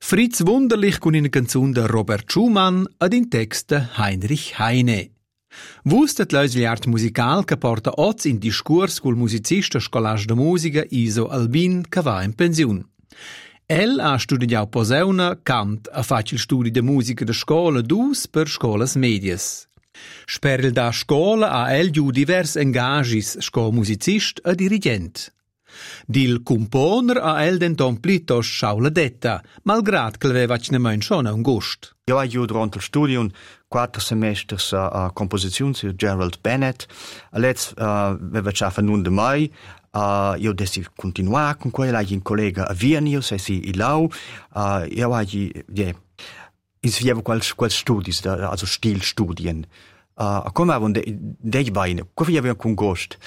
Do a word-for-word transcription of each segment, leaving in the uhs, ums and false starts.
Fritz Wunderlich con una canzun de Robert Schumann ad in text de Heinrich Heine. Wustet leis l'art musical che porta oz in discurs col musicista scolars de musica Iso Albin che va in pensiun. El ha studiato posauna, cant, ha fatto il studi de musica de scola dus per scolas medias. Sper il da scola ha el giu divers engagis sco musicist e dirigent. Dil componer ha el denton plitos schauladetta, malgrad che l'aveva cnemein schon un gust. Io ho durante il studium quattro semestri a, a composizione su Gerald Bennett. Allez uh, aveva già fatto de mai. Uh, io dessi continuare con quella, un collega a Viena, io sei si ilau. Uh, io ho yeah, insievo quel quel studi, also Stilstudien. Uh, come avevano dei beine, come avevano con gust.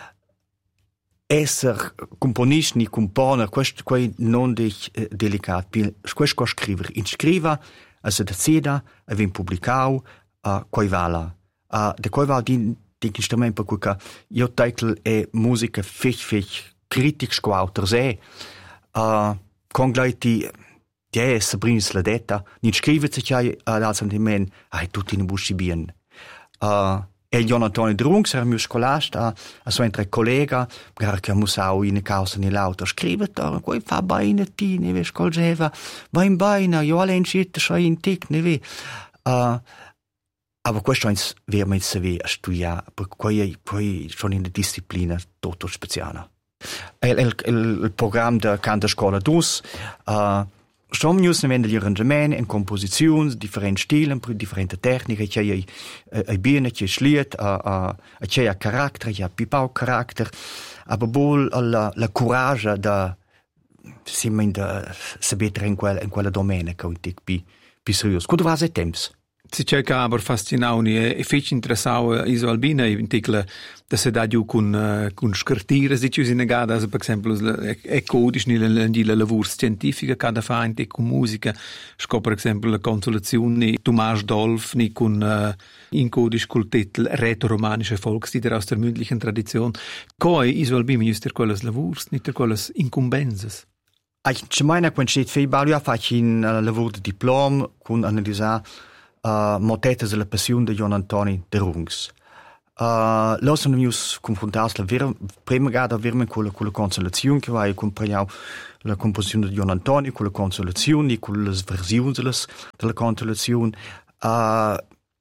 Esser componist ni componer, questo quei non dich eh, delicat, bil questo scriver in scriva, as da seda, avem publicau, a uh, quei vala. A uh, de quei val din din instrument per cuca io titel e musica fich fich critic squauter se. A uh, con gleiti die Sabrina detta, ni scrivet sich ai ad sentiment, ai tutti in busci bien. A uh, E Jon Antonio Drungs era mio scolasta, a suo entre collega, perché musau in causa ni l'auto scrive, poi fa bene ti, ne ve scolgeva, va in baina, io alle in città, so in tic, ne ve. Uh, aber questo è veramente se ve a studiare, perché poi, poi sono in disciplina tutto speciale. Il, il, il, il programma da canta scuola dus, uh, Som news ne vende gli arrangiamenti in composizioni, differenti stili, differenti tecniche, c'è i i bene che schliet, a a c'è a carattere, c'è pipau carattere, aber bol la la coraggio da simen da saber in quella in quella domenica un tic pi pi serios. Quando va se temps? Si cerca aber fascinauni e fece interessau Iso Albina in ticle da se da giù con con scartire si ci negada per esempio è codice nella nella lavoro scientifica cada fa in con musica sco per esempio la consolazione Thomas Dolf ni con uh, in codice col titel rätoromanische Volkslieder aus der mündlichen Tradition coi Iso Albina just der quelles lavors nicht der quelles incumbences. Ich meine quan steht fei balia faccio in lavoro di diploma con analizzare Uh, motetes de la passion de Jon Antonio Drungs. Uh, Los hanno mius confrontato la vera prima gada verme con la con la consolazione che vai compregnau la composizione di Jon Antonio con la consolazione con le versioni della consolazione. Uh,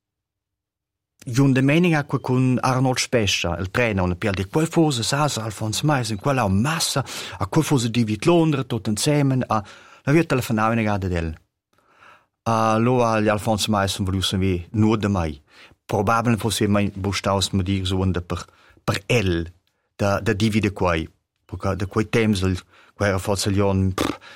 Jon de meninga con Arnold Spescia, il trainer, una piel di quel fosse Sasa Alfons Mais in quella massa, a quel fosse David Londra tutto insieme, a la via telefonare in gada del. Uh, lo agli Alfons Meissen volussen we nur de mai. Probabilmente fosse mai bustaus me dir so unde per per el da da divide quai. Perché da quei temsel quera forse lion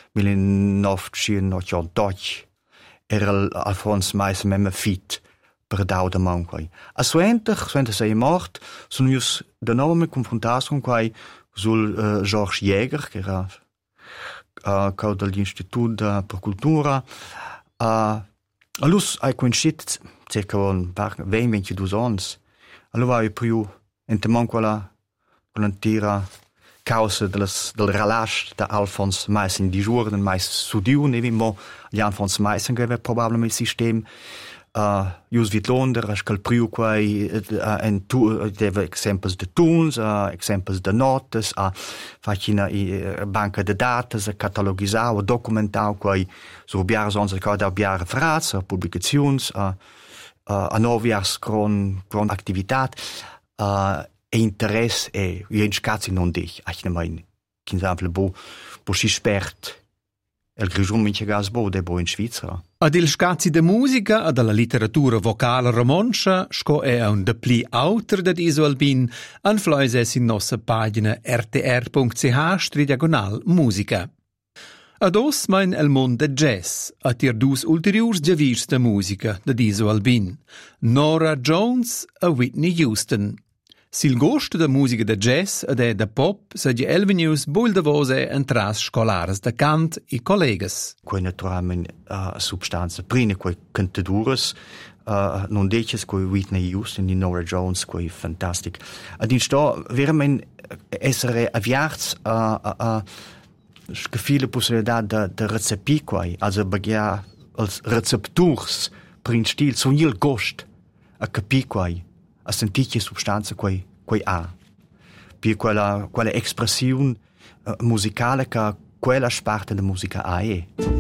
millenovecentochtantotto era Alfons Meissen memme fit per dau de man quai. A suenter, suenter sei mort, sono jus de nome confrontas con quai sul uh, Georges Jäger, che era uh, cau dell'Istituto per Cultura. Uh, allus hai conosciuto circa un venti ventidue anni. Allora hai più in tempo quella quell'intera causa del rilascio da Alfons Meissen di giorni mais studiu ne vimo gli Alfons Meissen che aveva probabilmente il sistema uh, Jus vit Londra che più quei uh, en tu deve exemples de tunes uh, exemples de notes a uh, facina i uh, banca de datas a catalogisau documentau quei so biar sonst ka da biar frats uh, publications a uh, uh, a novias kron kron activitat uh, e interesse e ien scazzi non dich ach ne mein kin exemple bo bo si spert el grigion minche gas bo de bo in Svizzera. Ad il scazzi de musica ad alla letteratura vocale romancia sco è un de pli autor de Iso Albin anfloises in nossa pagina r t r punct c h diagonal musica. Ad os mein el mond de jazz, a tir dus ulteriors giavirs de musica de Iso Albin, Nora Jones a Whitney Houston. Sil gosto da musica de jazz ed è da pop, sa di elvenius buil da vose entras scolares da cant i collegas. Quei naturalmente uh, substanza prine quei cantadures uh, non deces quei Whitney Houston di Nora Jones quei fantastic. Ad in sto veramente essere avviarts a uh, uh, uh, Scafi la possibilità de, de recepir quai, also bagia als recepturs per in stil, son il gost a capir quai, a sentir che substanza quai, quai ha. Per quella, quella expressione uh, musicale che quella parte da musica ha è.